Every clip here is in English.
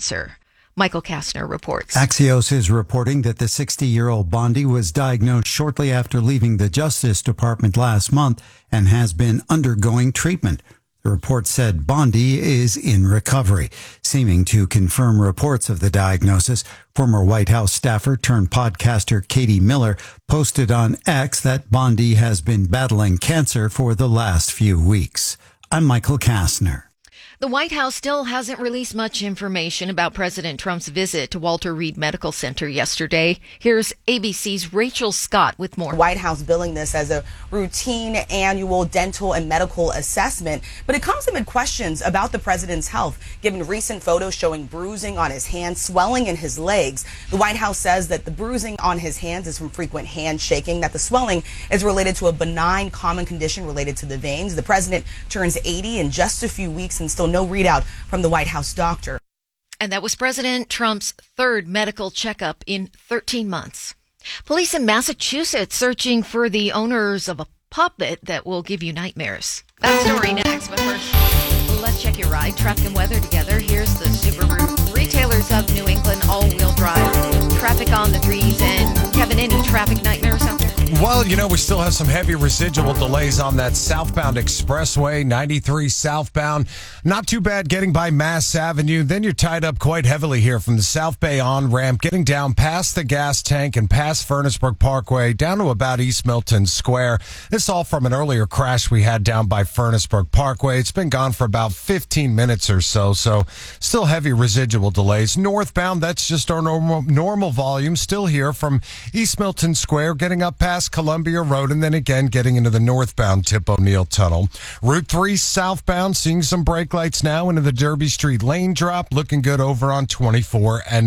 cancer. Michael Kastner reports. Axios is reporting that the 60-year-old Bondi was diagnosed shortly after leaving the Justice Department last month and has been undergoing treatment. The report said Bondi is in recovery, seeming to confirm reports of the diagnosis. Former White House staffer turned podcaster Katie Miller posted on X that Bondi has been battling cancer for the last few weeks. I'm Michael Kastner. The White House still hasn't released much information about President Trump's visit to Walter Reed Medical Center yesterday. Here's ABC's Rachel Scott with more. White House billing this as a routine annual dental and medical assessment, but it comes amid questions about the president's health, given recent photos showing bruising on his hands, swelling in his legs. The White House says that the bruising on his hands is from frequent hand shaking, that the swelling is related to a benign common condition related to the veins. The president turns 80 in just a few weeks and still no readout from the White House doctor. And that was President Trump's third medical checkup in 13 months. Police in Massachusetts searching for the owners of a puppet that will give you nightmares. That story next, but first, let's check your ride. Traffic and weather together. Here's the Subaru Retailers of New England all-wheel drive. Traffic on the threes. And Kevin, any traffic nightmares out there? Well, we still have some heavy residual delays on that southbound expressway, 93 southbound. Not too bad getting by Mass Avenue. Then you're tied up quite heavily here from the South Bay on-ramp, getting down past the gas tank and past Furnace-Brook Parkway, down to about East Milton Square. This all from an earlier crash we had down by Furnace-Brook Parkway. It's been gone for about 15 minutes or so still heavy residual delays. Northbound, that's just our normal volume, still here from East Milton Square, getting up past Columbia Road, and then again getting into the northbound Tip O'Neill Tunnel. Route 3 southbound, seeing some brake lights now into the Derby Street lane drop, looking good over on 24 and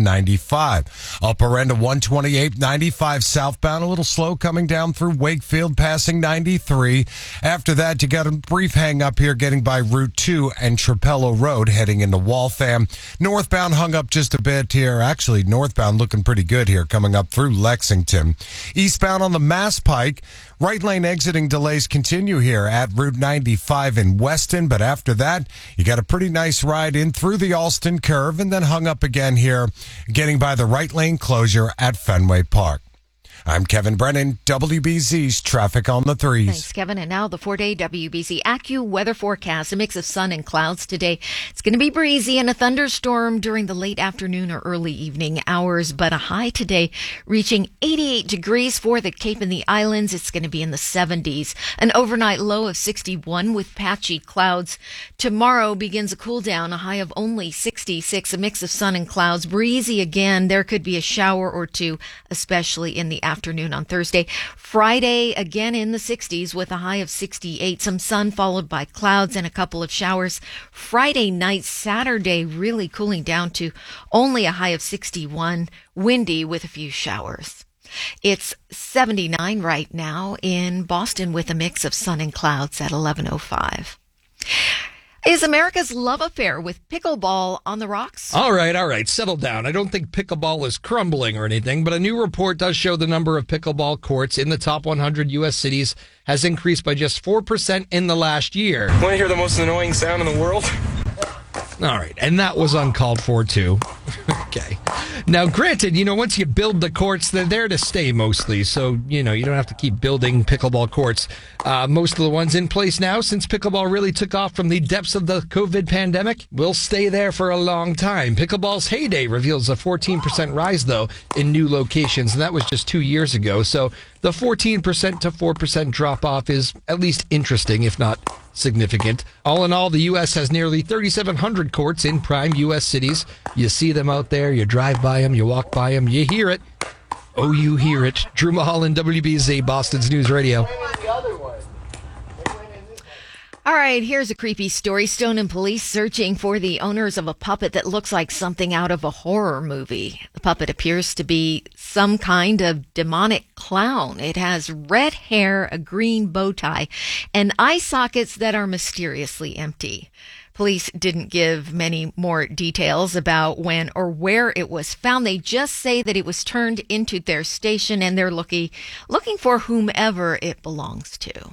95. Upper end of 128, 95 southbound, a little slow coming down through Wakefield, passing 93. After that, you got a brief hang up here getting by Route 2 and Trapello Road, heading into Waltham. Northbound hung up just a bit here. Actually, northbound looking pretty good here, coming up through Lexington. Eastbound on the Mass Pike, right lane exiting delays continue here at Route 95 in Weston, but after that, you got a pretty nice ride in through the Alston Curve and then hung up again here, getting by the right lane closure at Fenway Park. I'm Kevin Brennan, WBZ's Traffic on the Threes. Thanks, Kevin. And now the 4-day WBZ AccuWeather forecast. A mix of sun and clouds today. It's going to be breezy and a thunderstorm during the late afternoon or early evening hours, but a high today reaching 88 degrees for the Cape and the Islands. It's going to be in the 70s. An overnight low of 61 with patchy clouds. Tomorrow begins a cool down, a high of only 66, a mix of sun and clouds. Breezy again. There could be a shower or two, especially in the afternoon on Thursday. Friday, again in the 60s with a high of 68. Some sun followed by clouds and a couple of showers. Friday night, Saturday, really cooling down to only a high of 61. Windy with a few showers. It's 79 right now in Boston with a mix of sun and clouds at 11:05. Is America's love affair with pickleball on the rocks? All right. Settle down. I don't think pickleball is crumbling or anything, but a new report does show the number of pickleball courts in the top 100 U.S. cities has increased by just 4% in the last year. Want to hear the most annoying sound in the world? All right, and that was uncalled for, too. Okay. Now, granted, once you build the courts, they're there to stay mostly, so, you don't have to keep building pickleball courts. Most of the ones in place now, since pickleball really took off from the depths of the COVID pandemic, will stay there for a long time. Pickleball's heyday reveals a 14% rise, though, in new locations, and that was just 2 years ago, so the 14% to 4% drop-off is at least interesting, if not significant. All in all, the U.S. has nearly 3,700 courts in prime U.S. cities. You see them out there, you drive by them, you walk by them, you hear it. Oh, you hear it. Drew Mulholland, WBZ, Boston's News Radio. All right, here's a creepy story. Stoneham police searching for the owners of a puppet that looks like something out of a horror movie. The puppet appears to be some kind of demonic clown. It has red hair, a green bow tie, and eye sockets that are mysteriously empty. Police didn't give many more details about when or where it was found. They just say that it was turned into their station and they're looking for whomever it belongs to.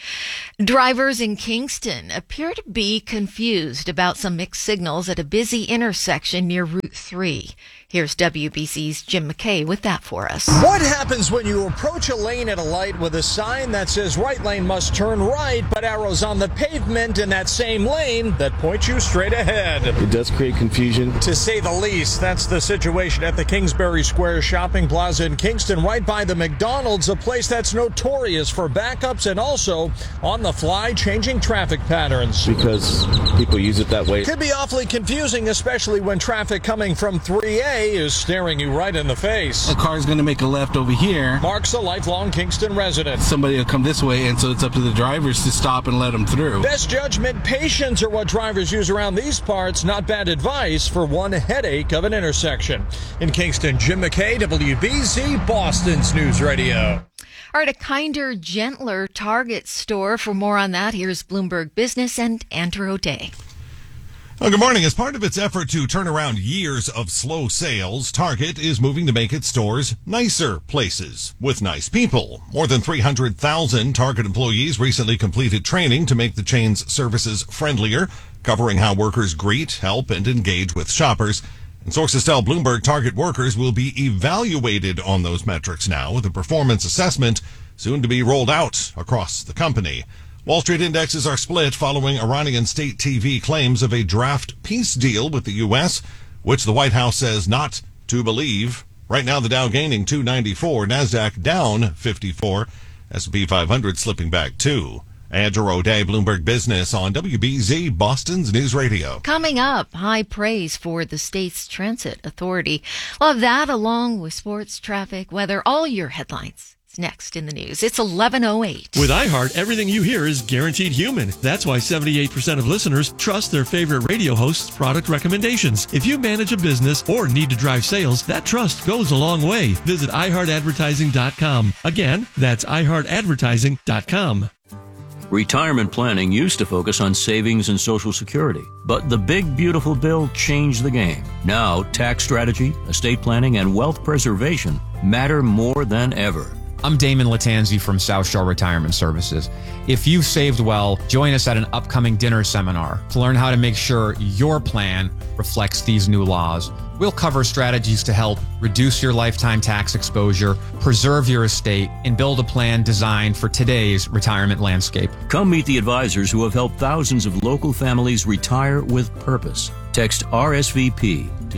Drivers in Kingston appear to be confused about some mixed signals at a busy intersection near Route 3. Here's WBC's Jim McKay with that for us. What happens when you approach a lane at a light with a sign that says right lane must turn right, but arrows on the pavement in that same lane that point you straight ahead? It does create confusion. To say the least, that's the situation at the Kingsbury Square Shopping Plaza in Kingston, right by the McDonald's, a place that's notorious for backups and also on the fly changing traffic patterns. Because people use it that way. Could be awfully confusing, especially when traffic coming from 3A is staring you right in the face. A car's going to make a left over here. Mark's a lifelong Kingston resident. Somebody will come this way, and so it's up to the drivers to stop and let them through. Best judgment, patience are what drivers use around these parts. Not bad advice for one headache of an intersection. In Kingston, Jim McKay, WBC, Boston's News Radio. All right, a kinder, gentler Target store. For more on that, here's Bloomberg Business and Andrew O'Day. Well, good morning. As part of its effort to turn around years of slow sales, Target is moving to make its stores nicer places with nice people. More than 300,000 Target employees recently completed training to make the chain's services friendlier, covering how workers greet, help, and engage with shoppers. And sources tell Bloomberg Target workers will be evaluated on those metrics now, with a performance assessment soon to be rolled out across the company. Wall Street indexes are split following Iranian state TV claims of a draft peace deal with the U.S., which the White House says not to believe. Right now, the Dow gaining 294, NASDAQ down 54, S&P 500 slipping back 2. Andrew O'Day, Bloomberg Business on WBZ, Boston's News Radio. Coming up, high praise for the state's transit authority. Love that, along with sports, traffic, weather, all your headlines. It's next in the news. It's 11:08. With iHeart, everything you hear is guaranteed human. That's why 78% of listeners trust their favorite radio host's product recommendations. If you manage a business or need to drive sales, that trust goes a long way. Visit iHeartAdvertising.com. Again, that's iHeartAdvertising.com. Retirement planning used to focus on savings and Social Security, but the big beautiful bill changed the game. Now, tax strategy, estate planning, and wealth preservation matter more than ever. I'm Damon Latanzi from South Shore Retirement Services. If you've saved well, join us at an upcoming dinner seminar to learn how to make sure your plan reflects these new laws. We'll cover strategies to help reduce your lifetime tax exposure, preserve your estate, and build a plan designed for today's retirement landscape. Come meet the advisors who have helped thousands of local families retire with purpose. Text RSVP to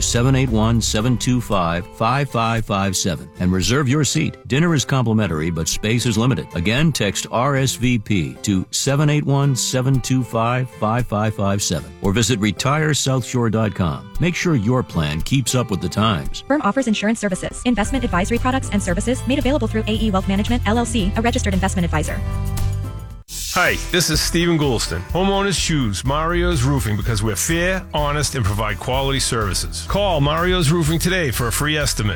781-725-5557 and reserve your seat. Dinner is complimentary, but space is limited. Again, text RSVP to 781-725-5557 or visit retiresouthshore.com. Make sure your plan keeps up with the times. Firm offers insurance services, investment advisory products and services made available through AE Wealth Management, LLC, a registered investment advisor. Hi, this is Stephen Goulston. Homeowners choose Mario's Roofing because we're fair, honest, and provide quality services. Call Mario's Roofing today for a free estimate.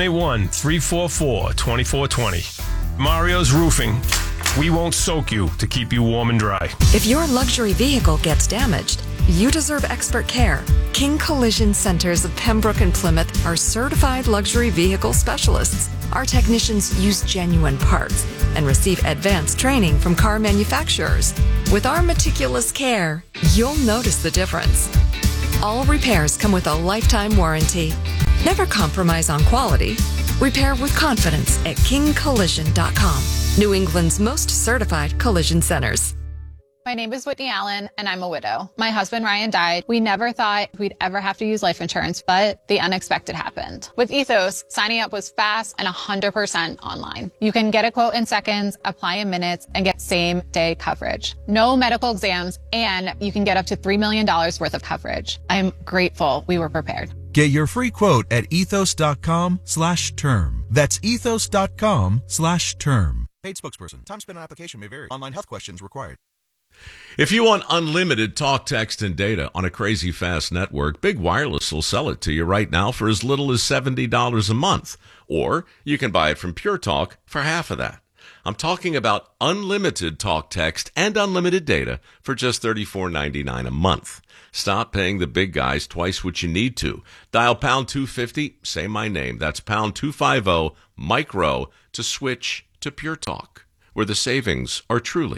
781-344-2420. Mario's Roofing. We won't soak you to keep you warm and dry. If your luxury vehicle gets damaged, you deserve expert care. King Collision Centers of Pembroke and Plymouth are certified luxury vehicle specialists. Our technicians use genuine parts and receive advanced training from car manufacturers. With our meticulous care, you'll notice the difference. All repairs come with a lifetime warranty. Never compromise on quality. Repair with confidence at kingcollision.com. New England's most certified collision centers. My name is Whitney Allen, and I'm a widow. My husband, Ryan, died. We never thought we'd ever have to use life insurance, but the unexpected happened. With Ethos, signing up was fast and 100% online. You can get a quote in seconds, apply in minutes, and get same-day coverage. No medical exams, and you can get up to $3 million worth of coverage. I'm grateful we were prepared. Get your free quote at ethos.com/term. That's ethos.com/term. Paid spokesperson. Time spent on application may vary. Online health questions required. If you want unlimited talk, text, and data on a crazy fast network, Big Wireless will sell it to you right now for as little as $70 a month. Or you can buy it from Pure Talk for half of that. I'm talking about unlimited talk, text, and unlimited data for just $34.99 a month. Stop paying the big guys twice what you need to. Dial pound 250, say my name. That's pound 250 micro to switch to Pure Talk, where the savings are truly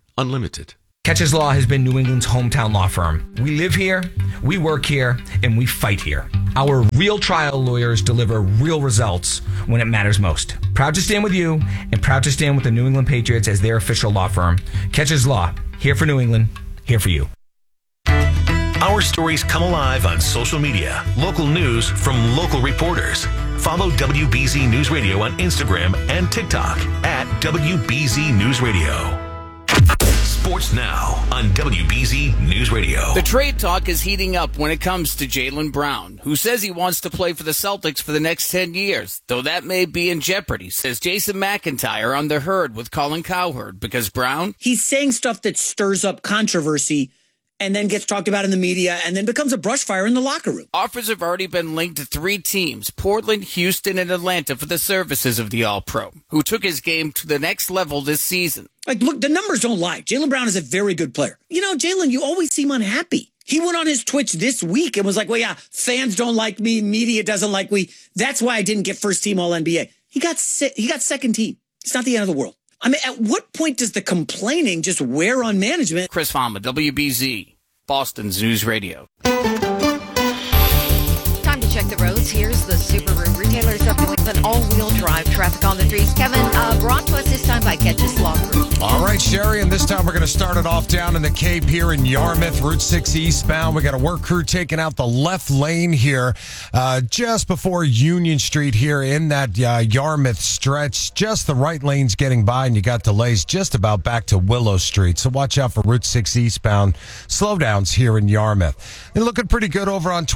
Unlimited. Catches Law has been New England's hometown law firm. We live here, we work here, and we fight here. Our real trial lawyers deliver real results when it matters most. Proud to stand with you and proud to stand with the New England Patriots as their official law firm. Catches Law, here for New England, here for you. Our stories come alive on social media. Local news from local reporters. Follow WBZ News Radio on Instagram and TikTok at WBZ News Radio. Sports now on WBZ News Radio. The trade talk is heating up when it comes to Jaylen Brown, who says he wants to play for the Celtics for the next 10 years, though that may be in jeopardy, says Jason McIntyre on The Herd with Colin Cowherd, because Brown... He's saying stuff that stirs up controversy and then gets talked about in the media and then becomes a brush fire in the locker room. Offers have already been linked to 3 teams, Portland, Houston, and Atlanta, for the services of the All-Pro, who took his game to the next level this season. Like, look, the numbers don't lie. Jaylen Brown is a very good player. You know, Jaylen, you always seem unhappy. He went on his Twitch this week and was like, well, yeah, fans don't like me, media doesn't like me. That's why I didn't get first team All-NBA. He got second team. It's not the end of the world. I mean, at what point does the complaining just wear on management? Chris Fama, WBZ, Boston's News Radio. Time to check the roads. Here's the Subaru Retailers up with an all-wheel drive. Traffic on the 3s. Kevin, brought to us this time by Catches Law Group. All right, Sherry, and this time we're going to start it off down in the Cape here in Yarmouth, Route 6 eastbound. We got a work crew taking out the left lane here just before Union Street here in that Yarmouth stretch. Just the right lane's getting by, and you got delays just about back to Willow Street. So watch out for Route 6 eastbound slowdowns here in Yarmouth. And looking pretty good over on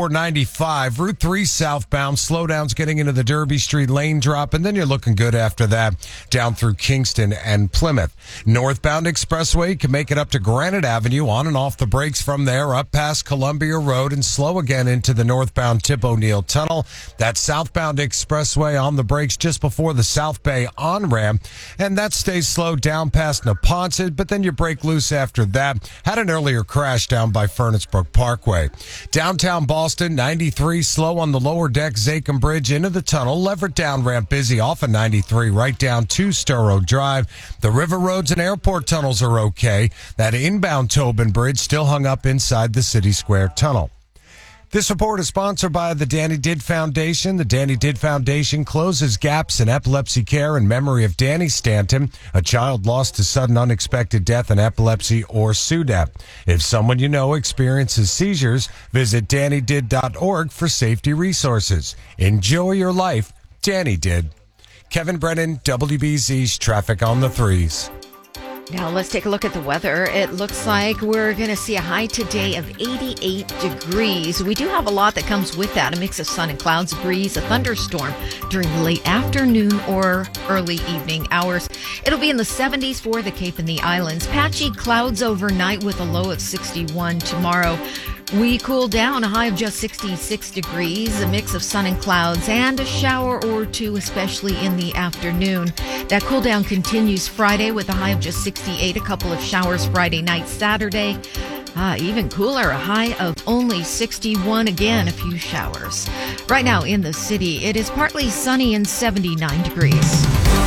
2495. Route 3 southbound, slowdowns getting into the Derby Street lane drop, and then you're looking good after that down through Kingston and Plymouth. Northbound expressway can make it up to Granite Avenue, on and off the brakes from there, up past Columbia Road, and slow again into the northbound Tip O'Neill Tunnel. That southbound expressway on the brakes just before the South Bay on-ramp, and that stays slow down past Neponset, but then you break loose after that. Had an earlier crash down by Furnace Brook Parkway. Downtown Boston, 93 slow on the lower deck, Zakim Bridge into the tunnel. Leverett down ramp busy off of 93 right down to Storrow Drive. The river roads and airport tunnels are okay. That inbound Tobin Bridge still hung up inside the City Square Tunnel. This report is sponsored by the Danny Didd Foundation. The Danny Didd Foundation closes gaps in epilepsy care in memory of Danny Stanton, a child lost to sudden unexpected death in epilepsy or SUDEP. If someone you know experiences seizures, visit DannyDidd.org for safety resources. Enjoy your life. Danny Didd. Kevin Brennan, WBZ's Traffic on the 3s. Now let's take a look at the weather. It looks like we're going to see a high today of 88 degrees. We do have a lot that comes with that, a mix of sun and clouds, breeze, a thunderstorm during the late afternoon or early evening hours. It'll be in the 70s for the Cape and the Islands. Patchy clouds overnight with a low of 61 tomorrow. We cool down, a high of just 66 degrees, a mix of sun and clouds, and a shower or two, especially in the afternoon. That cool down continues Friday with a high of just 68, a couple of showers Friday night, Saturday. Even cooler, a high of only 61, again, a few showers. Right now in the city, it is partly sunny and 79 degrees.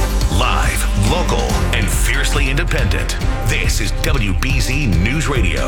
Live, local, and fiercely independent. This is WBZ News Radio.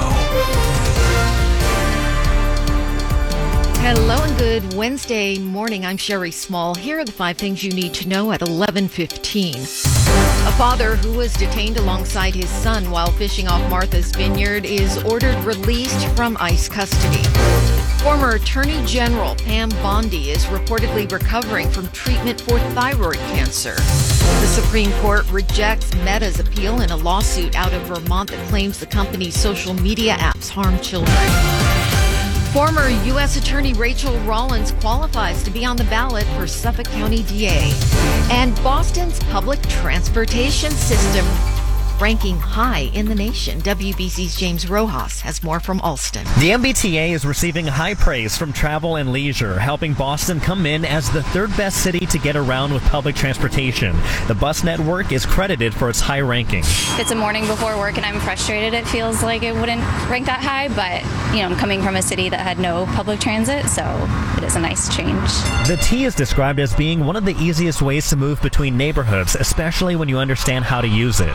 Hello and good Wednesday morning. I'm Sherry Small. Here are the 5 things you need to know at 11:15. A father who was detained alongside his son while fishing off Martha's Vineyard is ordered released from ICE custody. Former Attorney General Pam Bondi is reportedly recovering from treatment for thyroid cancer. The Supreme Court rejects Meta's appeal in a lawsuit out of Vermont that claims the company's social media apps harm children. Former U.S. Attorney Rachel Rollins qualifies to be on the ballot for Suffolk County DA. And Boston's public transportation system ranking high in the nation. WBZ's James Rojas has more from Alston. The MBTA is receiving high praise from Travel and Leisure, helping Boston come in as the 3rd best city to get around with public transportation. The bus network is credited for its high ranking. It's a morning before work and I'm frustrated. It feels like it wouldn't rank that high, but I'm coming from a city that had no public transit, so it is a nice change. The T is described as being one of the easiest ways to move between neighborhoods, especially when you understand how to use it. Ready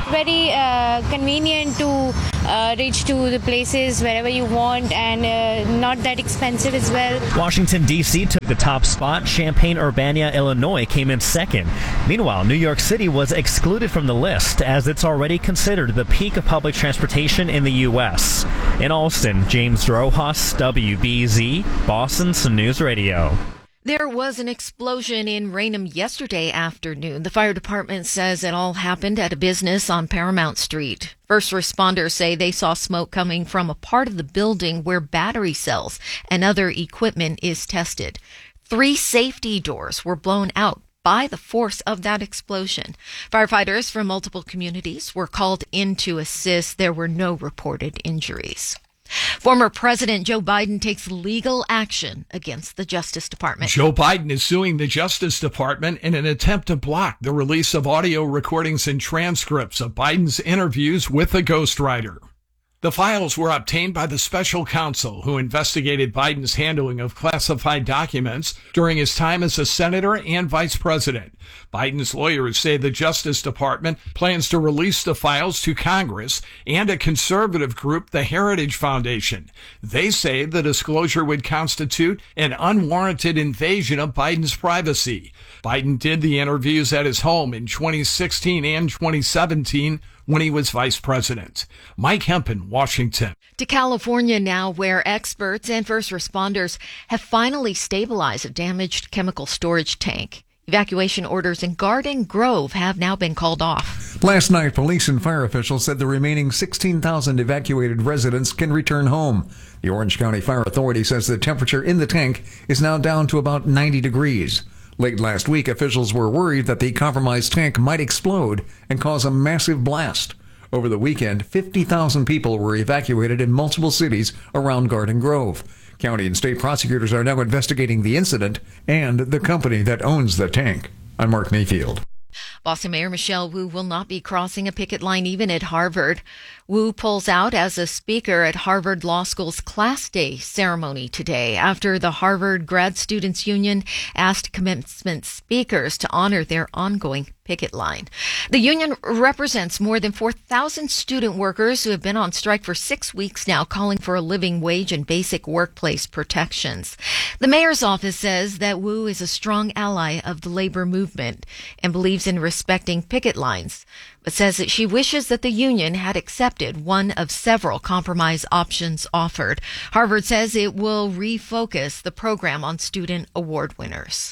convenient to reach to the places wherever you want, and not that expensive as well. Washington, D.C. took the top spot. Champaign-Urbana, Illinois came in second. Meanwhile, New York City was excluded from the list as it's already considered the peak of public transportation in the U.S. In Alston, James Rojas, WBZ, Boston Sun News Radio. There was an explosion in Raynham yesterday afternoon. The fire department says it all happened at a business on Paramount Street. First responders say they saw smoke coming from a part of the building where battery cells and other equipment is tested. 3 safety doors were blown out by the force of that explosion. Firefighters from multiple communities were called in to assist. There were no reported injuries. Former President Joe Biden takes legal action against the Justice Department. Joe Biden is suing the Justice Department in an attempt to block the release of audio recordings and transcripts of Biden's interviews with a ghostwriter. The files were obtained by the special counsel who investigated Biden's handling of classified documents during his time as a senator and vice president. Biden's lawyers say the Justice Department plans to release the files to Congress and a conservative group, the Heritage Foundation. They say the disclosure would constitute an unwarranted invasion of Biden's privacy. Biden did the interviews at his home in 2016 and 2017 when he was vice president. Mike Hempen, Washington. To California now, where experts and first responders have finally stabilized a damaged chemical storage tank. Evacuation orders in Garden Grove have now been called off. Last night, police and fire officials said the remaining 16,000 evacuated residents can return home. The Orange County Fire Authority says the temperature in the tank is now down to about 90 degrees. Late last week, officials were worried that the compromised tank might explode and cause a massive blast. Over the weekend, 50,000 people were evacuated in multiple cities around Garden Grove. County and state prosecutors are now investigating the incident and the company that owns the tank. I'm Mark Mayfield. Boston Mayor Michelle Wu will not be crossing a picket line even at Harvard. Wu pulls out as a speaker at Harvard Law School's Class Day ceremony today after the Harvard Grad Students Union asked commencement speakers to honor their ongoing picket line. The union represents more than 4,000 student workers who have been on strike for 6 weeks now, calling for a living wage and basic workplace protections. The mayor's office says that Wu is a strong ally of the labor movement and believes in respecting picket lines, but says that she wishes that the union had accepted one of several compromise options offered. Harvard says it will refocus the program on student award winners.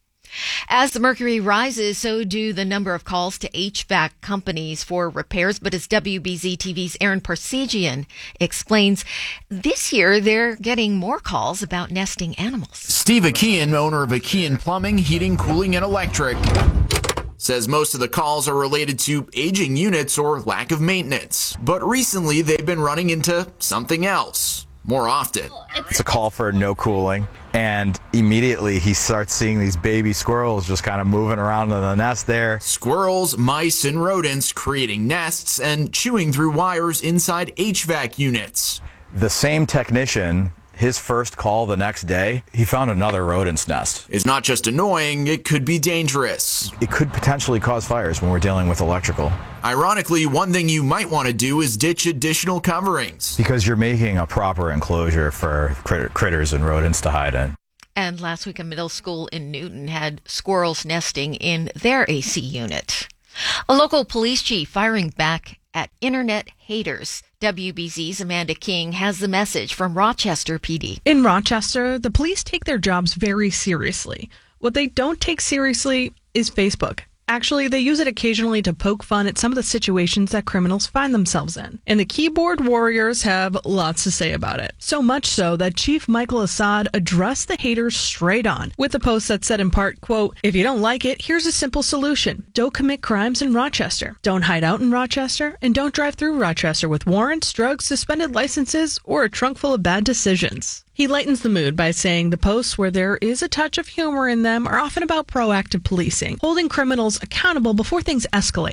As the mercury rises, so do the number of calls to HVAC companies for repairs. But as WBZ TV's Aaron Parsegian explains, this year they're getting more calls about nesting animals. Steve Akean, owner of Akean Plumbing, Heating, Cooling, and Electric, says most of the calls are related to aging units or lack of maintenance. But recently they've been running into something else more often. It's a call for no cooling, and immediately he starts seeing these baby squirrels just kind of moving around in the nest there. Squirrels, mice, and rodents creating nests and chewing through wires inside HVAC units. The same technician, his first call the next day, he found another rodent's nest. It's not just annoying, it could be dangerous. It could potentially cause fires when we're dealing with electrical. Ironically, one thing you might want to do is ditch additional coverings. Because you're making a proper enclosure for critters and rodents to hide in. And last week, a middle school in Newton had squirrels nesting in their AC unit. A local police chief firing back at internet haters. WBZ's Amanda King has the message from Rochester PD. In Rochester, the police take their jobs very seriously. What they don't take seriously is Facebook. Actually, they use it occasionally to poke fun at some of the situations that criminals find themselves in. And the keyboard warriors have lots to say about it. So much so that Chief Michael Assad addressed the haters straight on with a post that said in part, quote, "If you don't like it, here's a simple solution. Don't commit crimes in Rochester. Don't hide out in Rochester. And don't drive through Rochester with warrants, drugs, suspended licenses, or a trunk full of bad decisions." He lightens the mood by saying the posts where there is a touch of humor in them are often about proactive policing, holding criminals accountable before things escalate. He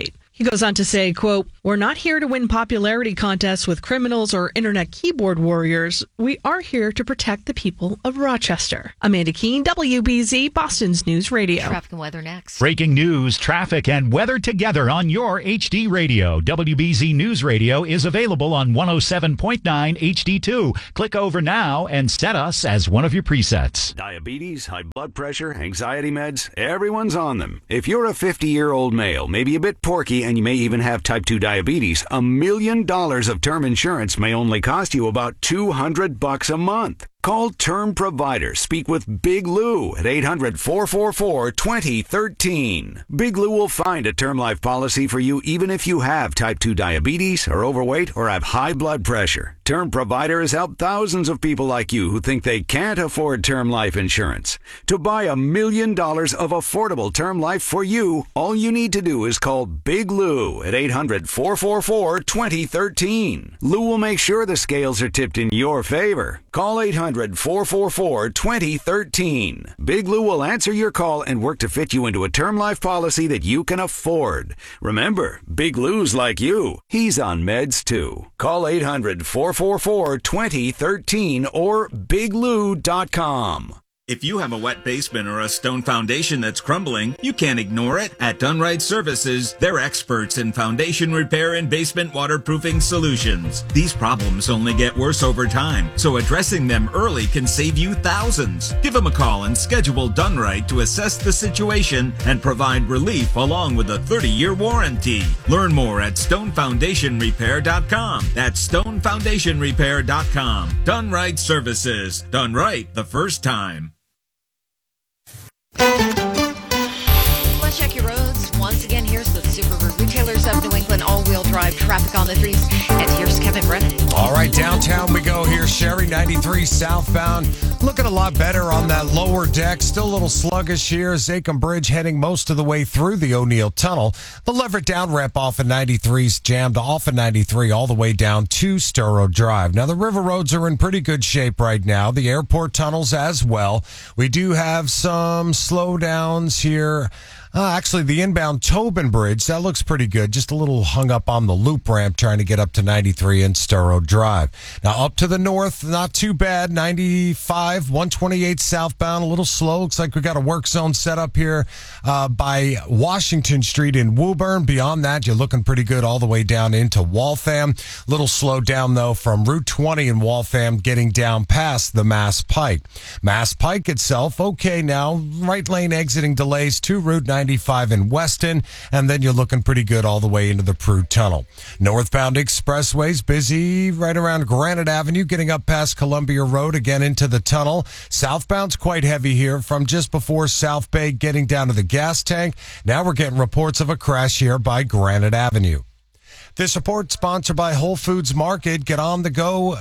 He goes on to say, quote, "We're not here to win popularity contests with criminals or internet keyboard warriors. We are here to protect the people of Rochester." Amanda Keene, WBZ, Boston's News Radio. Traffic and weather next. Breaking news, traffic, and weather together on your HD radio. WBZ News Radio is available on 107.9 HD2. Click over now and set us as one of your presets. Diabetes, high blood pressure, anxiety meds, everyone's on them. If you're a 50-year-old male, maybe a bit porky, and you may even have type 2 diabetes, $1 million of term insurance may only cost you about $200 a month. Call Term Provider. Speak with Big Lou at 800-444-2013. Big Lou will find a term life policy for you even if you have type 2 diabetes, are overweight, or have high blood pressure. Term Provider has helped thousands of people like you who think they can't afford term life insurance. To buy $1 million of affordable term life for you, all you need to do is call Big Lou at 800-444-2013. Lou will make sure the scales are tipped in your favor. Call 800-444-2013. Big Lou will answer your call and work to fit you into a term life policy that you can afford. Remember, Big Lou's like you. He's on meds too. Call 800-444-2013 or biglou.com. If you have a wet basement or a stone foundation that's crumbling, you can't ignore it. At Dunright Services, they're experts in foundation repair and basement waterproofing solutions. These problems only get worse over time, so addressing them early can save you thousands. Give them a call and schedule Dunright to assess the situation and provide relief along with a 30-year warranty. Learn more at stonefoundationrepair.com. That's stonefoundationrepair.com. Dunright Services. Done right the first time. Let's check your roads. Once again, here's the Subaru Retailers of New England all-wheel drive traffic on the 3s. And here's Kevin Brennan. All right, downtown we go here. Sherry 93 southbound. Looking a lot better on that lower deck. Still a little sluggish here. Zachem Bridge heading most of the way through the O'Neill Tunnel. The Leverett down ramp off of 93's jammed off of 93 all the way down to Sturrow Drive. Now, the river roads are in pretty good shape right now. The airport tunnels as well. We do have some slowdowns here. Actually, the inbound Tobin Bridge, that looks pretty good. Just a little hung up on the loop ramp trying to get up to 93 and Sturrow Drive. Now, up to the north, not too bad. 95, 128 southbound, a little slow. Looks like we got a work zone set up here by Washington Street in Woburn. Beyond that, you're looking pretty good all the way down into Waltham. Little slow down, though, from Route 20 in Waltham getting down past the Mass Pike. Mass Pike itself, okay now. Right lane exiting delays to Route 95 in Weston, and then you're looking pretty good all the way into the Prue Tunnel. Northbound expressways busy right around Granite Avenue, getting up past Columbia Road, again into the tunnel. Southbound's quite heavy here from just before South Bay, getting down to the gas tank. Now we're getting reports of a crash here by Granite Avenue. This report sponsored by Whole Foods Market. Get on the go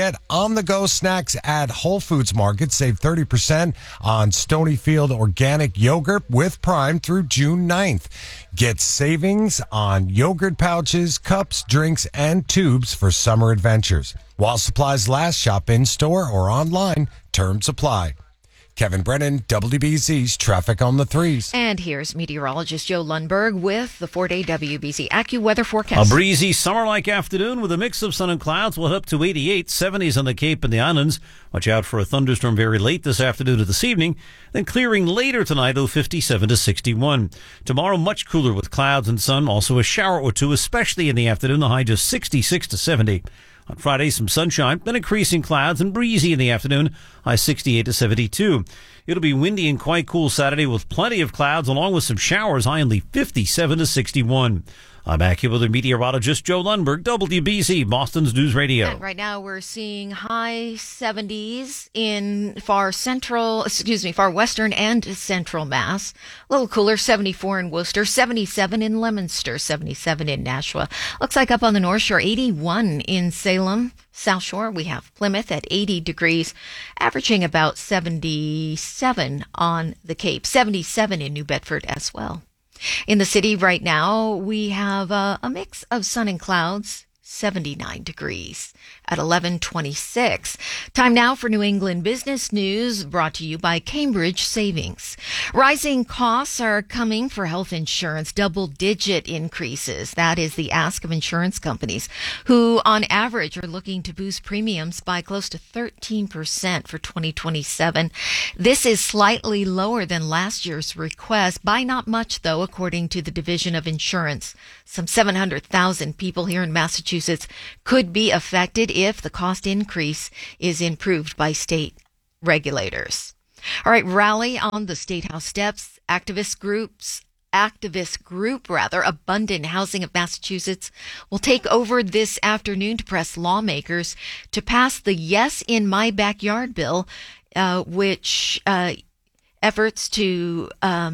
snacks at Whole Foods Market. Save 30% on Stonyfield organic yogurt with Prime through June 9th. Get savings on yogurt pouches, cups, drinks, and tubes for summer adventures. While supplies last, shop in store or online. Terms apply. Kevin Brennan, WBZ's Traffic on the 3s. And here's meteorologist Joe Lundberg with the 4-day WBZ AccuWeather forecast. A breezy summer-like afternoon with a mix of sun and clouds. We'll up to 88, 70s on the Cape and the Islands. Watch out for a thunderstorm very late this afternoon to this evening. Then clearing later tonight, 57 to 61. Tomorrow, much cooler with clouds and sun. Also a shower or two, especially in the afternoon. The high just 66 to 70. On Friday, some sunshine, then increasing clouds and breezy in the afternoon, high 68 to 72. It'll be windy and quite cool Saturday with plenty of clouds along with some showers, high only 57 to 61. I'm AccuWeather meteorologist Joe Lundberg, WBZ, Boston's News Radio. And right now we're seeing high 70s in far western and central Mass. A little cooler, 74 in Worcester, 77 in Leominster, 77 in Nashua. Looks like up on the North Shore, 81 in Salem. South Shore, we have Plymouth at 80 degrees, averaging about 77 on the Cape, 77 in New Bedford as well. In the city right now, we have a mix of sun and clouds, 79 degrees. at 11:26. Time now for New England Business News, brought to you by Cambridge Savings. Rising costs are coming for health insurance, double-digit increases. That is the ask of insurance companies, who on average are looking to boost premiums by close to 13% for 2027. This is slightly lower than last year's request, by not much though, according to the Division of Insurance. Some 700,000 people here in Massachusetts could be affected if the cost increase is improved by state regulators. All right, rally on the State House steps. Activist group, Abundant Housing of Massachusetts, will take over this afternoon to press lawmakers to pass the Yes in My Backyard bill, which efforts to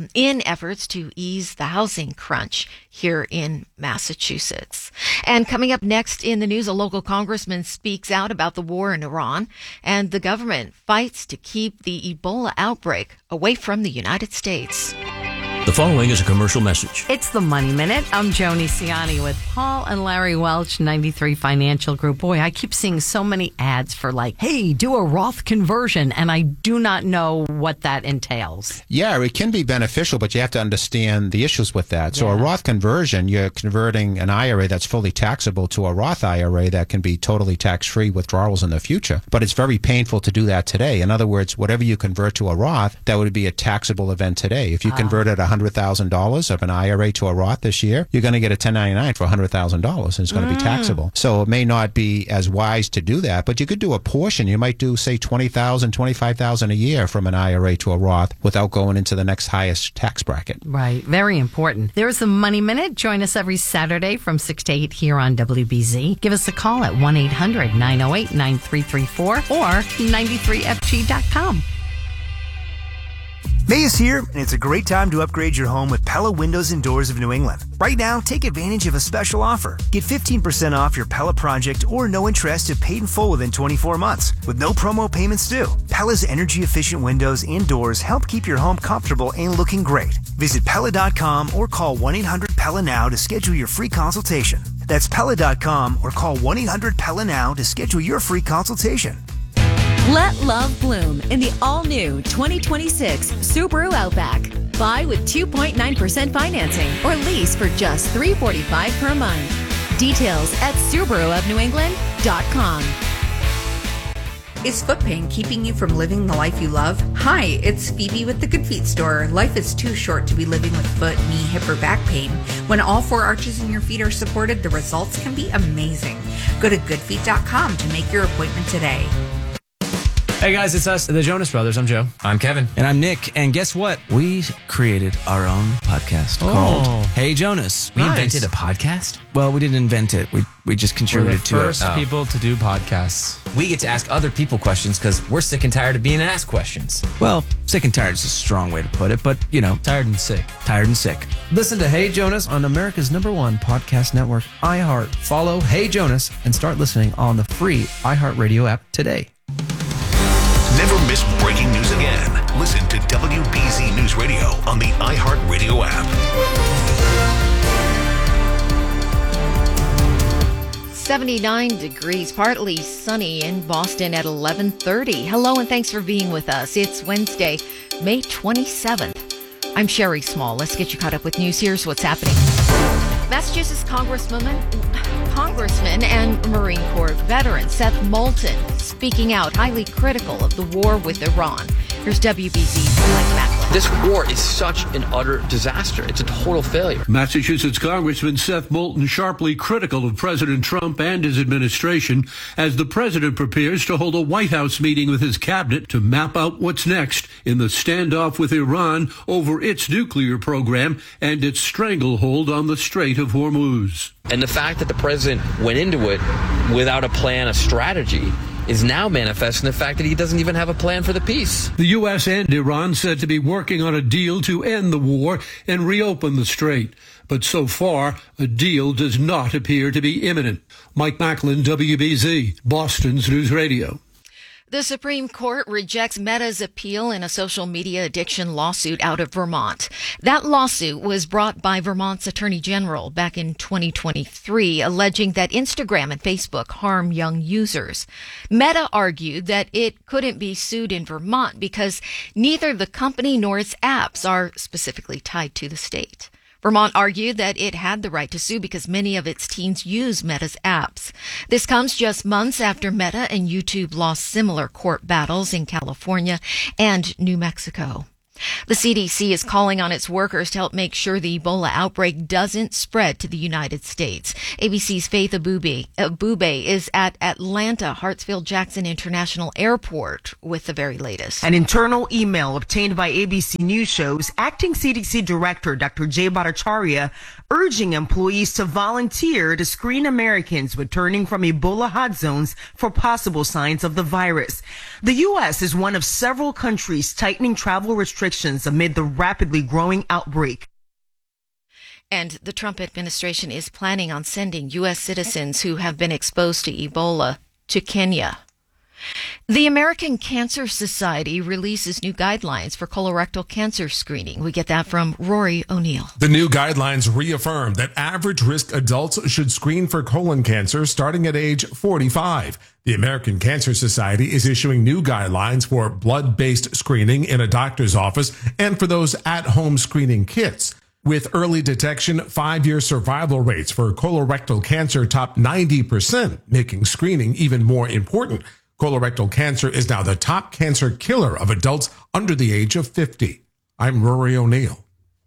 ease the housing crunch here in Massachusetts. And coming up next in the news, a local congressman speaks out about the war in Iran, and the government fights to keep the Ebola outbreak away from the United States. The following is a commercial message. It's the Money Minute. I'm Joni Ciani with Paul and Larry Welch, 93 Financial Group. Boy, I keep seeing so many ads for hey, do a Roth conversion, and I do not know what that entails. Yeah, it can be beneficial, but you have to understand the issues with that. So a Roth conversion, you're converting an IRA that's fully taxable to a Roth IRA that can be totally tax-free withdrawals in the future. But it's very painful to do that today. In other words, whatever you convert to a Roth, that would be a taxable event today. If you converted $100,000 of an IRA to a Roth this year, you're going to get a 1099 for $100,000, and it's going to be taxable. So it may not be as wise to do that, but you could do a portion. You might do, say, $20,000, $25,000 a year from an IRA to a Roth without going into the next highest tax bracket. Right. Very important. There's the Money Minute. Join us every Saturday from 6 to 8 here on WBZ. Give us a call at 1-800-908-9334 or 93FG.com. May is here, and it's a great time to upgrade your home with Pella Windows and Doors of New England. Right now, take advantage of a special offer. Get 15% off your Pella project or no interest if paid in full within 24 months, with no promo payments due. Pella's energy-efficient windows and doors help keep your home comfortable and looking great. Visit Pella.com or call 1-800-PELLA now to schedule your free consultation. That's Pella.com or call 1-800-PELLA now to schedule your free consultation. Let love bloom in the all-new 2026 Subaru Outback. Buy with 2.9% financing or lease for just $345 per month. Details at SubaruofNewEngland.com. Is foot pain keeping you from living the life you love? Hi, it's Phoebe with the Good Feet store. Life is too short to be living with foot, knee, hip, or back pain. When all four arches in your feet are supported, the results can be amazing. Go to goodfeet.com to make your appointment today. Hey guys, it's us, the Jonas Brothers. I'm Joe. I'm Kevin. And I'm Nick. And guess what? We created our own podcast called Hey Jonas. We invented a podcast? Well, we didn't invent it. We just contributed to it. We're the first people to do podcasts. We get to ask other people questions because we're sick and tired of being asked questions. Well, sick and tired is a strong way to put it, but, tired and sick. Tired and sick. Listen to Hey Jonas on America's #1 podcast network, iHeart. Follow Hey Jonas and start listening on the free iHeartRadio app today. Never miss breaking news again. Listen to WBZ News Radio on the iHeartRadio app. 79 degrees, partly sunny in Boston at 11:30. Hello and thanks for being with us. It's Wednesday, May 27th. I'm Sherry Small. Let's get you caught up with news. Here's what's happening. Massachusetts Congressman and Marine Corps veteran Seth Moulton speaking out, highly critical of the war with Iran. Here's WBZ's Mike Macklin. This war is such an utter disaster. It's a total failure. Massachusetts Congressman Seth Moulton sharply critical of President Trump and his administration as the president prepares to hold a White House meeting with his cabinet to map out what's next in the standoff with Iran over its nuclear program and its stranglehold on the Strait of Hormuz. And the fact that the president went into it without a plan, a strategy, is now manifest in the fact that he doesn't even have a plan for the peace. The U.S. and Iran said to be working on a deal to end the war and reopen the strait. But so far, a deal does not appear to be imminent. Mike Macklin, WBZ, Boston's News Radio. The Supreme Court rejects Meta's appeal in a social media addiction lawsuit out of Vermont. That lawsuit was brought by Vermont's Attorney General back in 2023, alleging that Instagram and Facebook harm young users. Meta argued that it couldn't be sued in Vermont because neither the company nor its apps are specifically tied to the state. Vermont argued that it had the right to sue because many of its teens use Meta's apps. This comes just months after Meta and YouTube lost similar court battles in California and New Mexico. The CDC is calling on its workers to help make sure the Ebola outbreak doesn't spread to the United States. ABC's Faith Abube is at Atlanta Hartsfield-Jackson International Airport with the very latest. An internal email obtained by ABC News shows acting CDC Director Dr. Jay Bhattacharya urging employees to volunteer to screen Americans returning from Ebola hot zones for possible signs of the virus. The U.S. is one of several countries tightening travel restrictions amid the rapidly growing outbreak. And the Trump administration is planning on sending U.S. citizens who have been exposed to Ebola to Kenya. The American Cancer Society releases new guidelines for colorectal cancer screening. We get that from Rory O'Neill. The new guidelines reaffirm that average risk adults should screen for colon cancer starting at age 45. The American Cancer Society is issuing new guidelines for blood-based screening in a doctor's office and for those at-home screening kits. With early detection, 5-year survival rates for colorectal cancer top 90%, making screening even more important. Colorectal cancer is now the top cancer killer of adults under the age of 50. I'm Rory O'Neill.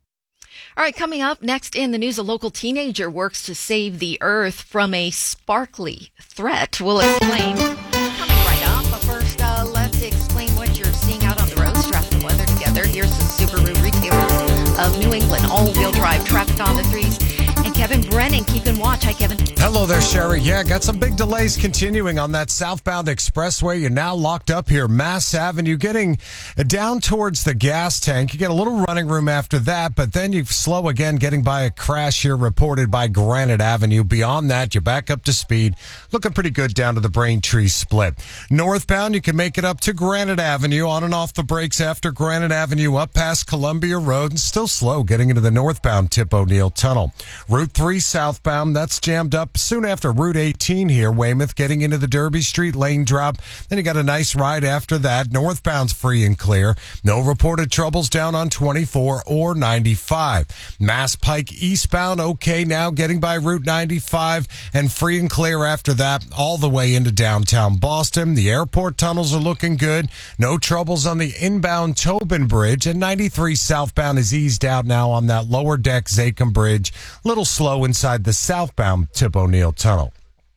All right, coming up next in the news, a local teenager works to save the earth from a sparkly threat. We'll explain coming right up. But first, let's explain what you're seeing out on the roads. Traffic weather together. Here's the Subaru retailers of New England. All-wheel drive traffic on the threes. And Kevin Brennan keeping watch. Hi, Kevin. Hello there, Sherry. Yeah, got some big delays continuing on that southbound expressway. You're now locked up here, Mass Avenue, getting down towards the gas tank. You get a little running room after that, but then you slow again, getting by a crash here reported by Granite Avenue. Beyond that, you're back up to speed. Looking pretty good down to the Braintree split. Northbound, you can make it up to Granite Avenue, on and off the brakes after Granite Avenue, up past Columbia Road, and still slow getting into the northbound Tip O'Neill Tunnel. Route 3 southbound, that's jammed up soon after Route 18 here, Weymouth, getting into the Derby Street lane drop. Then you got a nice ride after that. Northbound's free and clear. No reported troubles down on 24 or 95. Mass Pike eastbound, okay now, getting by Route 95 and free and clear after that, all the way into downtown Boston. The airport tunnels are looking good. No troubles on the inbound Tobin Bridge, and 93 southbound is eased out now on that lower deck Zakim Bridge. Little slow inside the southbound Tip O'Neill Tunnel.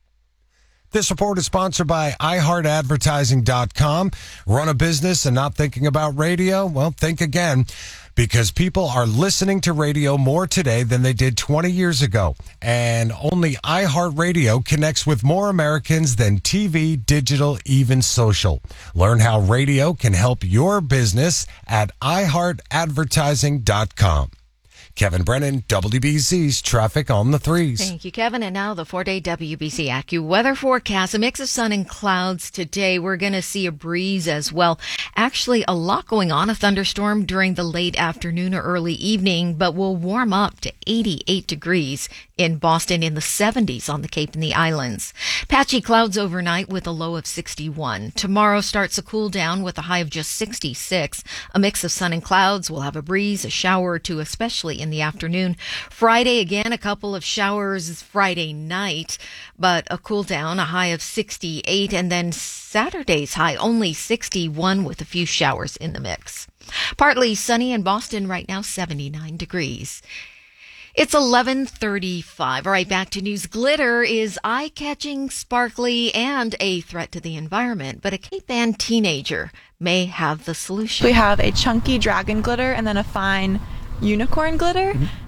This report is sponsored by iHeartAdvertising.com. Run a business and not thinking about radio? Well, think again, because people are listening to radio more today than they did 20 years ago. And only iHeartRadio connects with more Americans than TV, digital, even social. Learn how radio can help your business at iHeartAdvertising.com. Kevin Brennan, WBZ's Traffic on the Threes. Thank you, Kevin. And now the 4-day WBZ AccuWeather forecast. A mix of sun and clouds today. We're going to see a breeze as well. Actually, a lot going on. A thunderstorm during the late afternoon or early evening, but we'll warm up to 88 degrees in Boston, in the 70s on the Cape and the Islands. Patchy clouds overnight with a low of 61. Tomorrow starts a cool down with a high of just 66. A mix of sun and clouds. We'll have a breeze, a shower or two, especially in the afternoon. Friday, again, a couple of showers Friday night, but a cool down, a high of 68. And then Saturday's high, only 61 with a few showers in the mix. Partly sunny in Boston right now, 79 degrees. It's 11:35. All right, back to news. Glitter is eye-catching, sparkly, and a threat to the environment, but a Cape Ann teenager may have the solution. We have a chunky dragon glitter and then a fine unicorn glitter.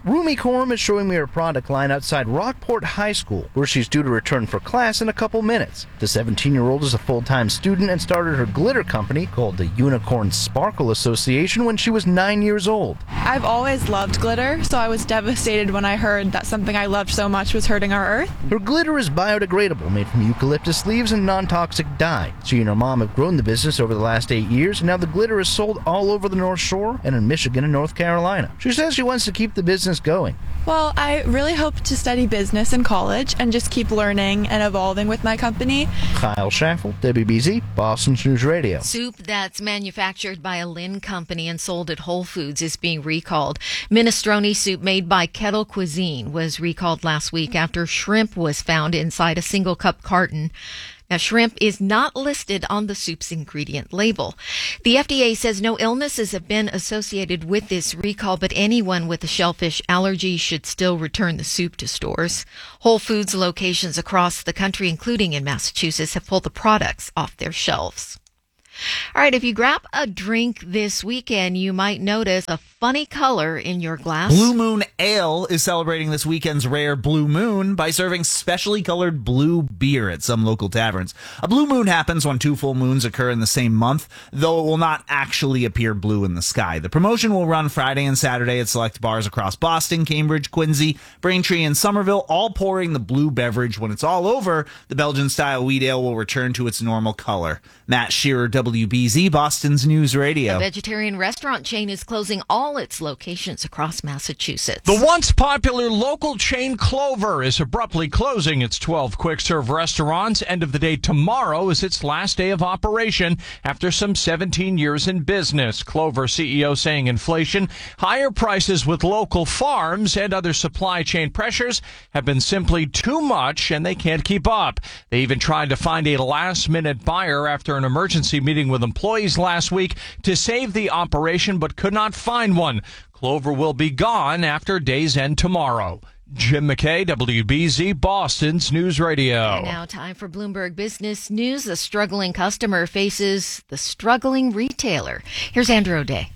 Rumi Corum is showing me her product line outside Rockport High School, where she's due to return for class in a couple minutes. The 17-year-old is a full-time student and started her glitter company called the Unicorn Sparkle Association when she was 9 years old. I've always loved glitter, so I was devastated when I heard that something I loved so much was hurting our earth. Her glitter is biodegradable, made from eucalyptus leaves and non-toxic dye. She and her mom have grown the business over the last 8 years, and now the glitter is sold all over the North Shore and in Michigan and North Carolina. She says she wants to keep the business going. Well, I really hope to study business in college and just keep learning and evolving with my company. Kyle Schaffel, WBZ, Boston's News Radio. Soup that's manufactured by a Lynn company and sold at Whole Foods is being recalled. Minestrone soup made by Kettle Cuisine was recalled last week after shrimp was found inside a single-cup carton. Now, shrimp is not listed on the soup's ingredient label. The FDA says no illnesses have been associated with this recall, but anyone with a shellfish allergy should still return the soup to stores. Whole Foods locations across the country, including in Massachusetts, have pulled the products off their shelves. All right, if you grab a drink this weekend, you might notice a funny color in your glass. Blue Moon Ale is celebrating this weekend's rare Blue Moon by serving specially colored blue beer at some local taverns. A blue moon happens when 2 full moons occur in the same month, though it will not actually appear blue in the sky. The promotion will run Friday and Saturday at select bars across Boston, Cambridge, Quincy, Braintree, and Somerville, all pouring the blue beverage. When it's all over, the Belgian-style wheat ale will return to its normal color. Matt Shearer, WBZ, Boston's News Radio. A vegetarian restaurant chain is closing all its locations across Massachusetts. The once popular local chain Clover is abruptly closing its 12 quick-serve restaurants. End of the day tomorrow is its last day of operation after some 17 years in business. Clover CEO saying inflation, higher prices with local farms, and other supply chain pressures have been simply too much and they can't keep up. They even tried to find a last-minute buyer after an emergency meeting with employees last week to save the operation, but could not find one. Clover will be gone after day's end tomorrow. Jim McKay, WBZ, Boston's News Radio. And now time for Bloomberg Business News. The struggling customer faces the struggling retailer. Here's Andrew O'Day.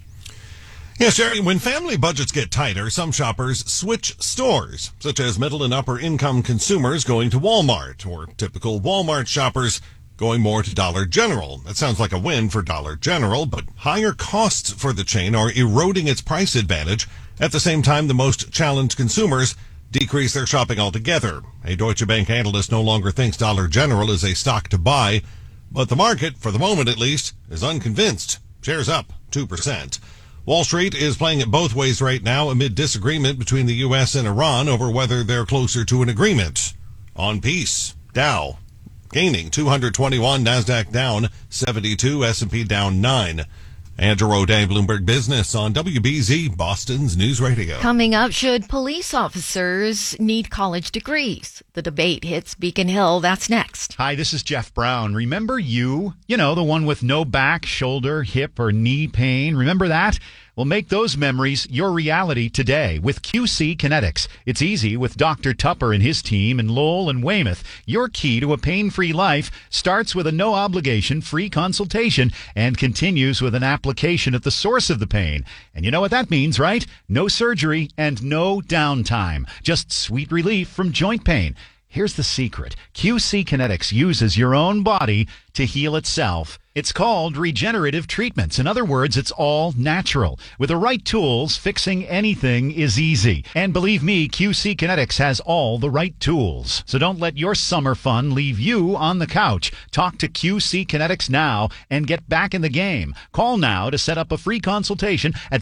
Yes, Jerry, when family budgets get tighter, some shoppers switch stores, such as middle and upper income consumers going to Walmart, or typical Walmart shoppers going more to Dollar General. That sounds like a win for Dollar General, but higher costs for the chain are eroding its price advantage. At the same time, the most challenged consumers decrease their shopping altogether. A Deutsche Bank analyst no longer thinks Dollar General is a stock to buy, but the market, for the moment at least, is unconvinced. Shares up 2%. Wall Street is playing it both ways right now amid disagreement between the U.S. and Iran over whether they're closer to an agreement on peace. Dow gaining 221, NASDAQ down 72, S&P down 9. Andrew O'Day, Bloomberg Business on WBZ, Boston's News Radio. Coming up, should police officers need college degrees? The debate hits Beacon Hill. That's next. Hi, this is Jeff Brown. Remember you? You know, the one with no back, shoulder, hip, or knee pain. Remember that? Well, make those memories your reality today with QC Kinetics. It's easy with Dr. Tupper and his team in Lowell and Weymouth. Your key to a pain-free life starts with a no-obligation free consultation and continues with an application at the source of the pain. And you know what that means, right? No surgery and no downtime. Just sweet relief from joint pain. Here's the secret. QC Kinetics uses your own body to heal itself. It's called regenerative treatments. In other words, it's all natural. With the right tools, fixing anything is easy. And believe me, QC Kinetics has all the right tools. So don't let your summer fun leave you on the couch. Talk to QC Kinetics now and get back in the game. Call now to set up a free consultation at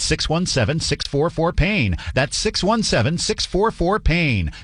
617-644-PAIN. That's 617-644-PAIN.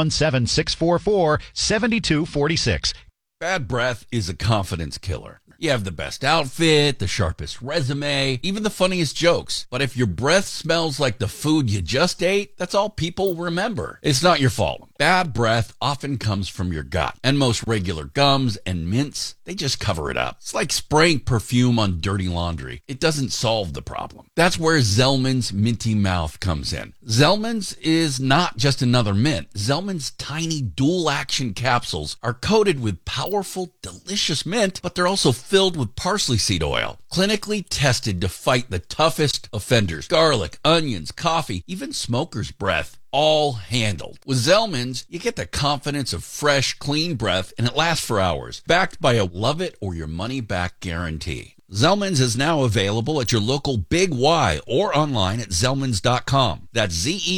617-644-7246. Bad breath is a confidence killer. You have the best outfit, the sharpest resume, even the funniest jokes. But if your breath smells like the food you just ate, that's all people remember. It's not your fault. Bad breath often comes from your gut. And most regular gums and mints, they just cover it up. It's like spraying perfume on dirty laundry. It doesn't solve the problem. That's where Zellman's Minty Mouth comes in. Zellman's is not just another mint. Zellman's tiny dual-action capsules are coated with powerful, delicious mint, but they're also filled with parsley seed oil. Clinically tested to fight the toughest offenders. Garlic, onions, coffee, even smoker's breath. All handled. With Zellman's, you get the confidence of fresh, clean breath, and it lasts for hours. Backed by a love-it-or-your-money-back guarantee. Zellman's is now available at your local Big Y or online at Zellmans.com. That's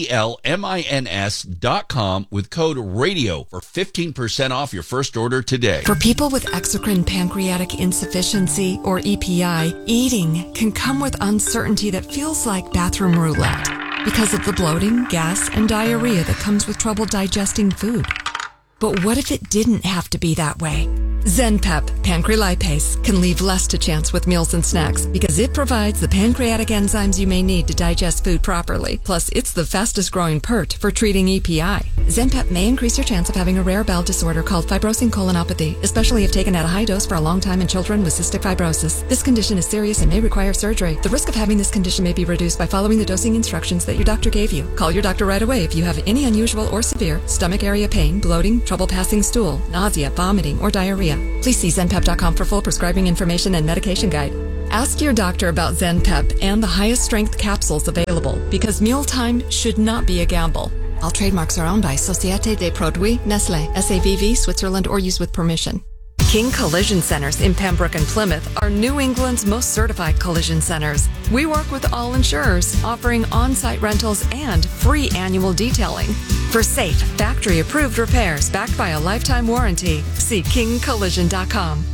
ZELMINS.com with code RADIO for 15% off your first order today. For people with exocrine pancreatic insufficiency or EPI, eating can come with uncertainty that feels like bathroom roulette because of the bloating, gas, and diarrhea that comes with trouble digesting food. But what if it didn't have to be that way? ZenPep Pancrelipase can leave less to chance with meals and snacks because it provides the pancreatic enzymes you may need to digest food properly. Plus, it's the fastest growing PERT for treating EPI. ZenPep may increase your chance of having a rare bowel disorder called fibrosing colonopathy, especially if taken at a high dose for a long time in children with cystic fibrosis. This condition is serious and may require surgery. The risk of having this condition may be reduced by following the dosing instructions that your doctor gave you. Call your doctor right away if you have any unusual or severe stomach area pain, bloating, trouble passing stool, nausea, vomiting, or diarrhea. Please see ZenPep.com for full prescribing information and medication guide. Ask your doctor about ZenPep and the highest strength capsules available because mealtime should not be a gamble. All trademarks are owned by Société des Produits Nestlé, SAVV, Switzerland, or used with permission. King Collision Centers in Pembroke and Plymouth are New England's most certified collision centers. We work with all insurers, offering on-site rentals and free annual detailing. For safe, factory-approved repairs backed by a lifetime warranty, see kingcollision.com.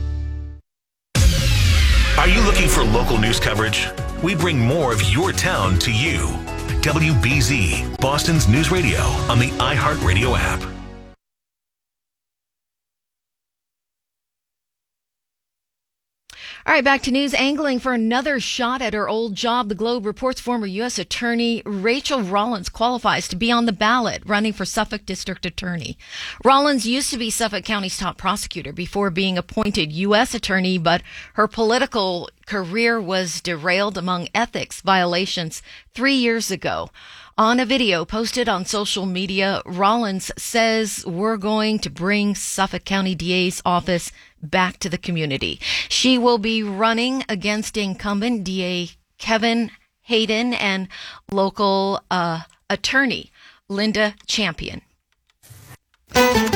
Are you looking for local news coverage? We bring more of your town to you. WBZ, Boston's news radio on the iHeartRadio app. All right, back to news. Angling for another shot at her old job, the Globe reports former U.S. Attorney Rachel Rollins qualifies to be on the ballot running for Suffolk District Attorney. Rollins used to be Suffolk County's top prosecutor before being appointed U.S. Attorney, but her political career was derailed among ethics violations 3 years ago. On a video posted on social media, Rollins says, "We're going to bring Suffolk County DA's office back to the community." She will be running against incumbent DA Kevin Hayden and local attorney Linda Champion. Time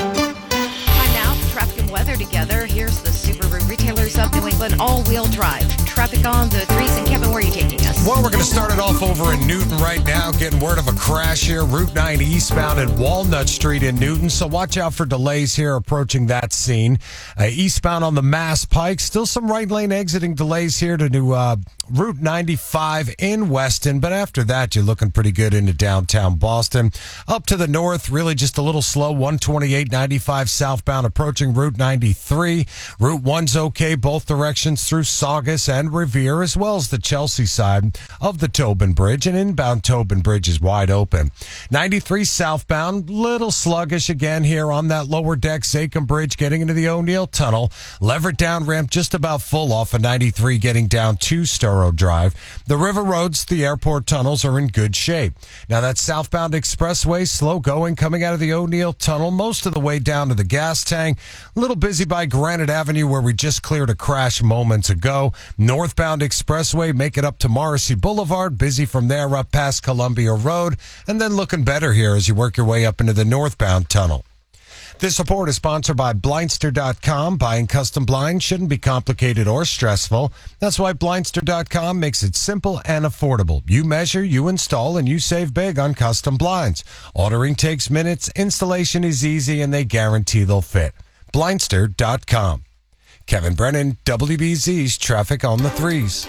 now for traffic and weather together. Here's the Subaru Retailers of New England all-wheel drive. Traffic on the threes. And Kevin, where are you taking us? Well, we're going to start it off over in Newton right now. Getting word of a crash here. Route 9 eastbound at Walnut Street in Newton. So watch out for delays here approaching that scene. Eastbound on the Mass Pike. Still some right lane exiting delays here to Route 95 in Weston. But after that, you're looking pretty good into downtown Boston. Up to the north, really just a little slow. 128-95 southbound approaching Route 93. Route 1's okay both directions through Saugus and Revere, as well as the Chelsea side of the Tobin Bridge, and inbound Tobin Bridge is wide open. 93 southbound, little sluggish again here on that lower deck Zachem Bridge getting into the O'Neill Tunnel. Leverett down ramp just about full off of 93 getting down to Storrow Drive. The river roads, the airport tunnels are in good shape. Now that southbound expressway slow going coming out of the O'Neill Tunnel most of the way down to the gas tank. A little busy by Granite Avenue where we just cleared a crash moments ago. Northbound expressway make it up to Morrissey Boulevard, busy from there up past Columbia Road, and then looking better here as you work your way up into the northbound tunnel. This report is sponsored by Blindster.com. Buying custom blinds shouldn't be complicated or stressful. That's why Blindster.com makes it simple and affordable. You measure, you install, and you save big on custom blinds. Ordering takes minutes, installation is easy, and they guarantee they'll fit. Blindster.com. Kevin Brennan, WBZ's Traffic on the Threes.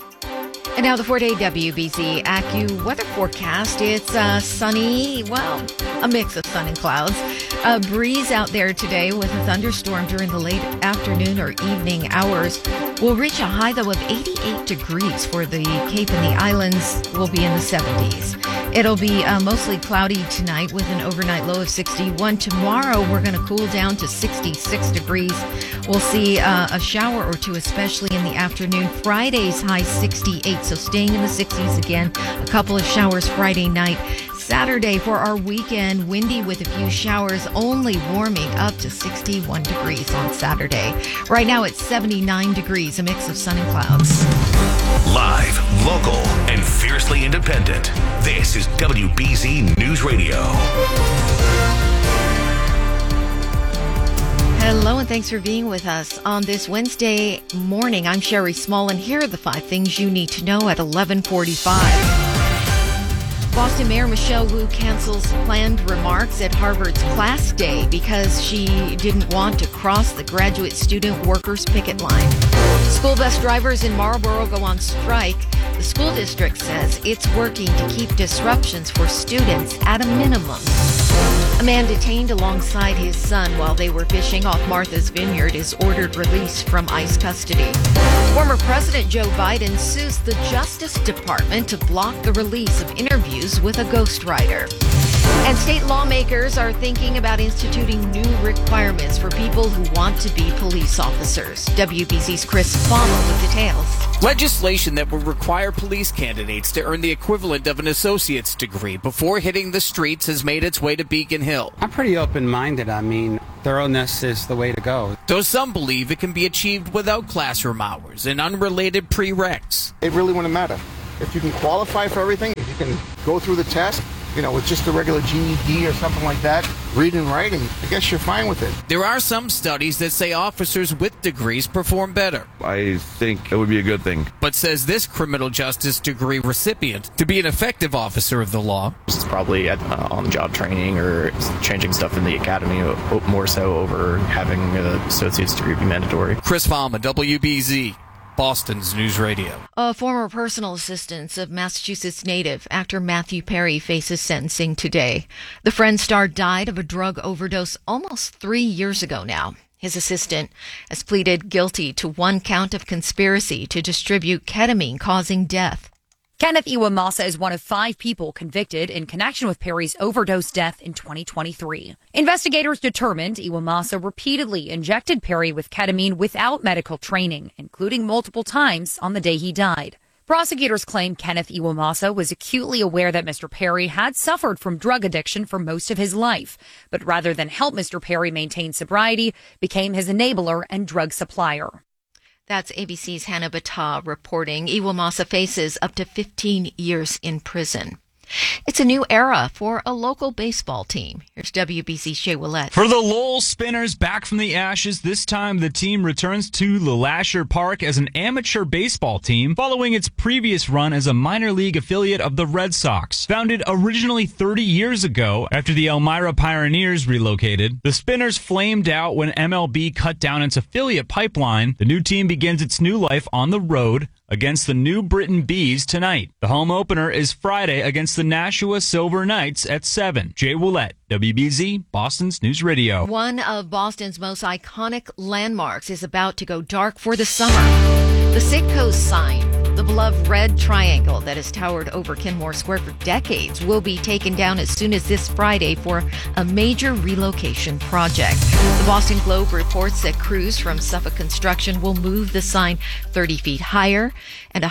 And now the 4-day WBZ AccuWeather forecast. It's sunny, well, a mix of sun and clouds. A breeze out there today with a thunderstorm during the late afternoon or evening hours. We'll reach a high, though, of 88 degrees for the Cape and the islands. Will be in the 70s. It'll be mostly cloudy tonight with an overnight low of 61. Tomorrow, we're going to cool down to 66 degrees. We'll see a shower or two, especially in the afternoon. Friday's high 68, so staying in the 60s again. A couple of showers Friday night. Saturday for our weekend, windy with a few showers, only warming up to 61 degrees on Saturday. Right now it's 79 degrees, a mix of sun and clouds. Live, local, and fiercely independent. This is WBZ News Radio. Hello and thanks for being with us on this Wednesday morning. I'm Sherry Small and here are the 5 things you need to know at 11:45. Boston Mayor Michelle Wu cancels planned remarks at Harvard's class day because she didn't want to cross the graduate student workers picket line. School bus drivers in Marlboro go on strike. The school district says it's working to keep disruptions for students at a minimum. A man detained alongside his son while they were fishing off Martha's Vineyard is ordered released from ICE custody. Former President Joe Biden sues the Justice Department to block the release of interviews with a ghostwriter. And state lawmakers are thinking about instituting new requirements for people who want to be police officers. WBZ's Chris Fama with details. Legislation that would require police candidates to earn the equivalent of an associate's degree before hitting the streets has made its way to Beacon Hill. I'm pretty open-minded. I mean, thoroughness is the way to go. Though some believe it can be achieved without classroom hours and unrelated prereqs. It really wouldn't matter. If you can qualify for everything, if you can go through the test, with just a regular GED or something like that, reading and writing, I guess you're fine with it. There are some studies that say officers with degrees perform better. I think it would be a good thing. But says this criminal justice degree recipient, to be an effective officer of the law, it's probably on-the-job training or changing stuff in the academy more so over having an associate's degree be mandatory. Chris Fama, WBZ. Boston's News Radio. A former personal assistant of Massachusetts native actor Matthew Perry faces sentencing today. The Friends star died of a drug overdose almost 3 years ago now. His assistant has pleaded guilty to 1 count of conspiracy to distribute ketamine causing death. Kenneth Iwamasa is one of 5 people convicted in connection with Perry's overdose death in 2023. Investigators determined Iwamasa repeatedly injected Perry with ketamine without medical training, including multiple times on the day he died. Prosecutors claim Kenneth Iwamasa was acutely aware that Mr. Perry had suffered from drug addiction for most of his life, but rather than help Mr. Perry maintain sobriety, became his enabler and drug supplier. That's ABC's Hannah Battah reporting. Iwamasa faces up to 15 years in prison. It's a new era for a local baseball team. Here's WBC's Shea Willett. For the Lowell Spinners, back from the ashes, this time the team returns to LeLacheur Park as an amateur baseball team following its previous run as a minor league affiliate of the Red Sox. Founded originally 30 years ago after the Elmira Pioneers relocated, the Spinners flamed out when MLB cut down its affiliate pipeline. The new team begins its new life on the road against the New Britain Bees tonight. The home opener is Friday against the Nashua Silver Knights at 7. Jay Willett, WBZ, Boston's News Radio. One of Boston's most iconic landmarks is about to go dark for the summer. The Citco sign, the beloved red triangle that has towered over Kenmore Square for decades, will be taken down as soon as this Friday for a major relocation project. The Boston Globe reports that crews from Suffolk Construction will move the sign 30 feet higher and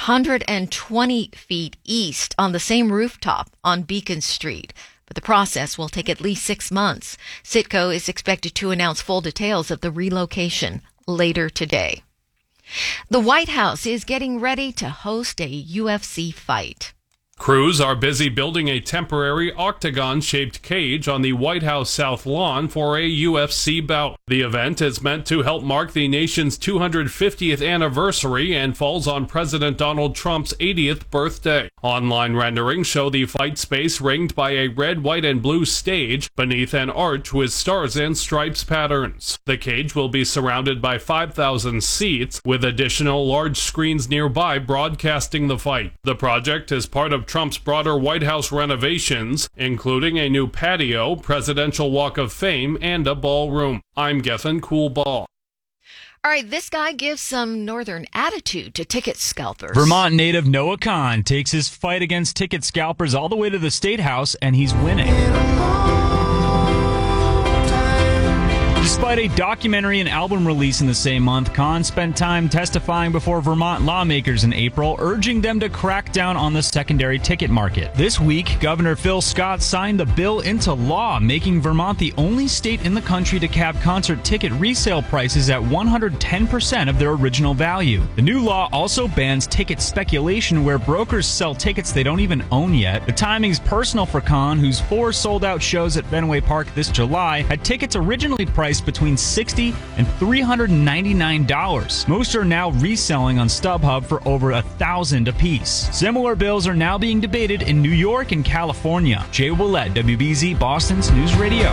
120 feet east on the same rooftop on Beacon Street. But the process will take at least 6 months. Citco is expected to announce full details of the relocation later today. The White House is getting ready to host a UFC fight. Crews are busy building a temporary octagon-shaped cage on the White House South Lawn for a UFC bout. The event is meant to help mark the nation's 250th anniversary and falls on President Donald Trump's 80th birthday. Online renderings show the fight space ringed by a red, white, and blue stage beneath an arch with stars and stripes patterns. The cage will be surrounded by 5,000 seats, with additional large screens nearby broadcasting the fight. The project is part of Trump's broader White House renovations, including a new patio, presidential walk of fame, and a ballroom. I'm Gethin Coolball. All right, this guy gives some northern attitude to ticket scalpers. Vermont native Noah Kahn takes his fight against ticket scalpers all the way to the State House, and he's winning. Despite a documentary and album release in the same month, Khan spent time testifying before Vermont lawmakers in April, urging them to crack down on the secondary ticket market. This week, Governor Phil Scott signed the bill into law, making Vermont the only state in the country to cap concert ticket resale prices at 110% of their original value. The new law also bans ticket speculation, where brokers sell tickets they don't even own yet. The timing's personal for Khan, whose 4 sold-out shows at Fenway Park this July had tickets originally priced between $60 and $399. Most are now reselling on StubHub for over $1,000 apiece. Similar bills are now being debated in New York and California. Jay Willett, WBZ Boston's News Radio.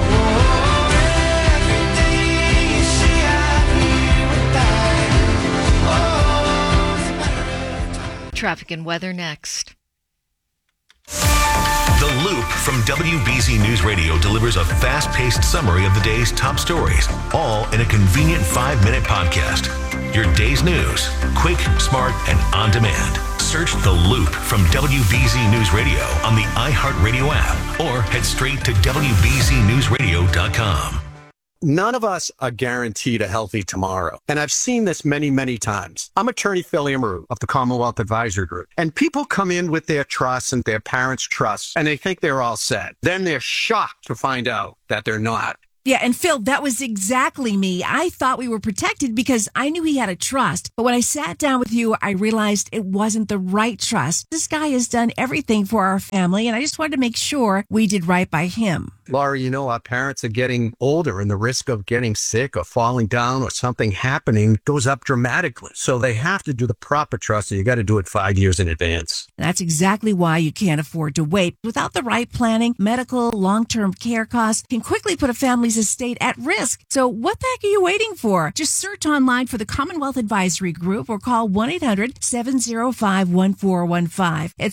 Traffic and weather next. The Loop from WBZ News Radio delivers a fast-paced summary of the day's top stories, all in a convenient 5-minute podcast. Your day's news, quick, smart, and on demand. Search The Loop from WBZ News Radio on the iHeartRadio app or head straight to WBZNewsRadio.com. None of us are guaranteed a healthy tomorrow. And I've seen this many, many times. I'm attorney Phil Amaru of the Commonwealth Advisory Group. And people come in with their trusts and their parents' trusts, and they think they're all set. Then they're shocked to find out that they're not. Yeah, and Phil, that was exactly me. I thought we were protected because I knew he had a trust. But when I sat down with you, I realized it wasn't the right trust. This guy has done everything for our family, and I just wanted to make sure we did right by him. Laura, you know, our parents are getting older, and the risk of getting sick or falling down or something happening goes up dramatically. So they have to do the proper trust, and you got to do it 5 years in advance. That's exactly why you can't afford to wait. Without the right planning, medical, long-term care costs can quickly put a family's estate at risk. So what the heck are you waiting for? Just search online for the Commonwealth Advisory Group or call 1-800-705-1415. It's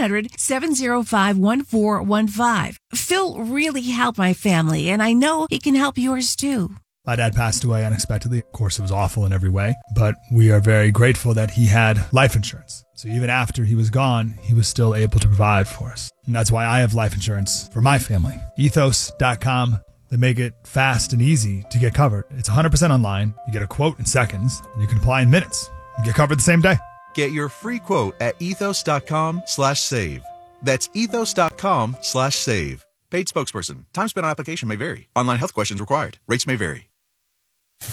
1-800-705-1415. Phil really helped my family, and I know he can help yours too. My dad passed away unexpectedly. Of course, it was awful in every way, but we are very grateful that he had life insurance. So even after he was gone, he was still able to provide for us. And that's why I have life insurance for my family. Ethos.com. They make it fast and easy to get covered. It's 100% online. You get a quote in seconds, and you can apply in minutes. You get covered the same day. Get your free quote at ethos.com/save. That's ethos.com/save. Paid spokesperson. Time spent on application may vary. Online health questions required. Rates may vary.